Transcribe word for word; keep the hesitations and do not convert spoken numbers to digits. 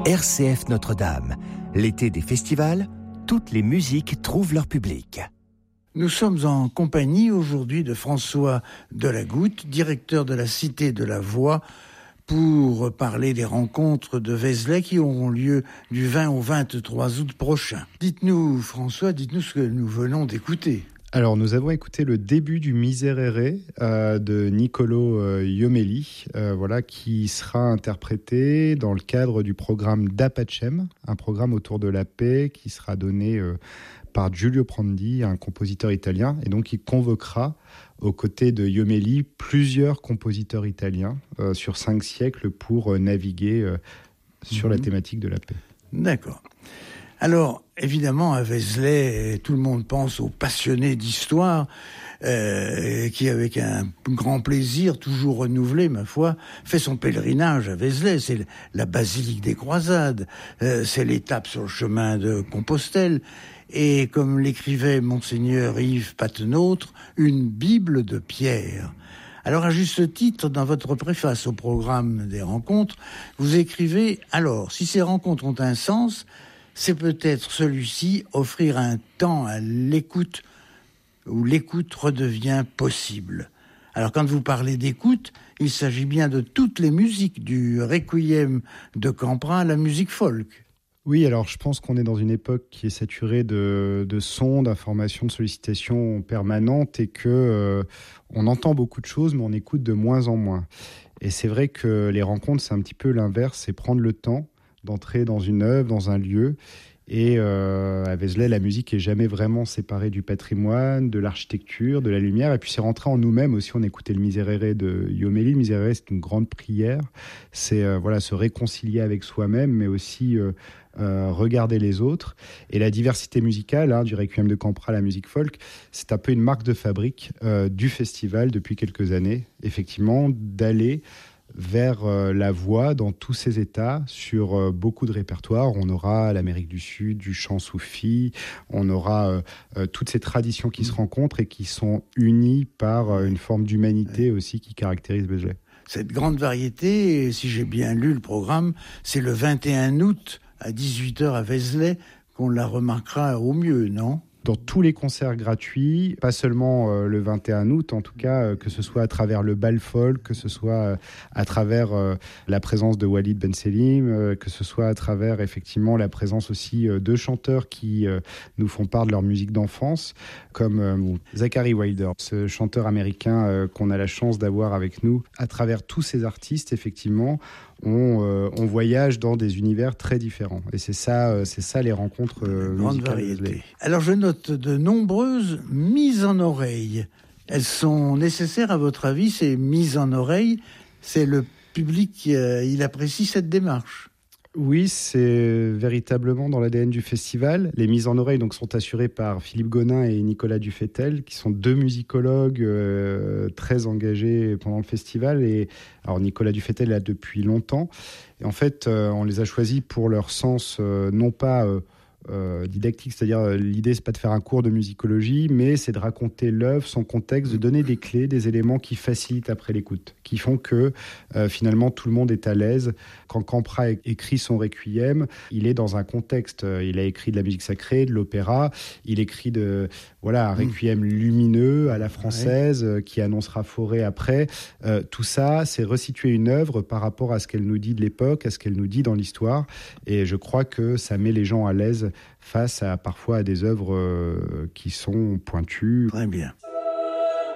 R C F Notre-Dame. L'été des festivals, toutes les musiques trouvent leur public. Nous sommes en compagnie aujourd'hui de François Delagoutte, directeur de la Cité de la Voix, pour parler des rencontres de Vézelay qui auront lieu du vingt au vingt-trois août prochain. Dites-nous, François, dites-nous ce que nous venons d'écouter. Alors, nous avons écouté le début du Miserere euh, de Niccolò euh, Jommelli, euh, voilà, qui sera interprété dans le cadre du programme d'Apacem, un programme autour de la paix qui sera donné euh, par Giulio Prandi, un compositeur italien, et donc il convoquera aux côtés de Jommelli plusieurs compositeurs italiens euh, sur cinq siècles pour euh, naviguer euh, sur mmh. la thématique de la paix. D'accord. Alors, évidemment, à Vézelay, tout le monde pense aux passionnés d'histoire, euh, qui, avec un grand plaisir, toujours renouvelé, ma foi, fait son pèlerinage à Vézelay. C'est la basilique des croisades, euh, c'est l'étape sur le chemin de Compostelle, et comme l'écrivait Monseigneur Yves Patenautre, une Bible de pierre. Alors, à juste titre, dans votre préface au programme des rencontres, vous écrivez « Alors, si ces rencontres ont un sens, c'est peut-être celui-ci, offrir un temps à l'écoute où l'écoute redevient possible. » Alors quand vous parlez d'écoute, il s'agit bien de toutes les musiques, du Requiem de Campra à la musique folk. Oui, alors je pense qu'on est dans une époque qui est saturée de, de sons, d'informations, de sollicitations permanentes et que euh, on entend beaucoup de choses, mais on écoute de moins en moins. Et c'est vrai que les rencontres, c'est un petit peu l'inverse, c'est prendre le temps d'entrer dans une œuvre, dans un lieu. Et euh, à Vézelay, la musique est jamais vraiment séparée du patrimoine, de l'architecture, de la lumière. Et puis c'est rentré en nous-mêmes aussi. On écoutait le Miserere de Jommelli. Le Miserere, c'est une grande prière. C'est euh, voilà, se réconcilier avec soi-même, mais aussi euh, euh, regarder les autres. Et la diversité musicale, hein, du Requiem de Campra à la musique folk, c'est un peu une marque de fabrique euh, du festival depuis quelques années. Effectivement, d'aller vers euh, la voix dans tous ses états, sur euh, beaucoup de répertoires. On aura l'Amérique du Sud, du chant soufi, on aura euh, euh, toutes ces traditions qui mmh. se rencontrent et qui sont unies par euh, une forme d'humanité ouais. aussi qui caractérise Vézelay. Cette grande variété, si j'ai bien lu le programme, c'est le vingt et un août à dix-huit heures à Vézelay qu'on la remarquera au mieux, non ? Dans tous les concerts gratuits, pas seulement euh, le vingt et un août, en tout cas, euh, que ce soit à travers le bal folk, que ce soit euh, à travers euh, la présence de Walid Benselim, euh, que ce soit à travers effectivement la présence aussi euh, de chanteurs qui euh, nous font part de leur musique d'enfance, comme euh, Zachary Wilder, ce chanteur américain euh, qu'on a la chance d'avoir avec nous. À travers tous ces artistes, effectivement, on, euh, on voyage dans des univers très différents. Et c'est ça, euh, c'est ça les rencontres euh, musicales. Variété. Alors je note de nombreuses mises en oreille. Elles sont nécessaires à votre avis, ces mises en oreille? C'est le public qui euh, il apprécie cette démarche. Oui, c'est véritablement dans l'A D N du festival. Les mises en oreille donc, sont assurées par Philippe Gonin et Nicolas Dufetel, qui sont deux musicologues euh, très engagés pendant le festival. Et, alors Nicolas Dufetel est là depuis longtemps. Et en fait, euh, on les a choisis pour leur sens, euh, non pas euh, euh, didactique, c'est-à-dire euh, l'idée, c'est pas de faire un cours de musicologie, mais c'est de raconter l'œuvre, son contexte, de donner des clés, des éléments qui facilitent après l'écoute, qui font que euh, finalement tout le monde est à l'aise. Quand Campra écrit son Requiem, il est dans un contexte. Il a écrit de la musique sacrée, de l'opéra. Il écrit de, voilà, un Requiem lumineux à la française ouais. qui annoncera Forêt après. Euh, tout ça, c'est resituer une œuvre par rapport à ce qu'elle nous dit de l'époque, à ce qu'elle nous dit dans l'histoire. Et je crois que ça met les gens à l'aise face à parfois à des œuvres euh, qui sont pointues. Très bien.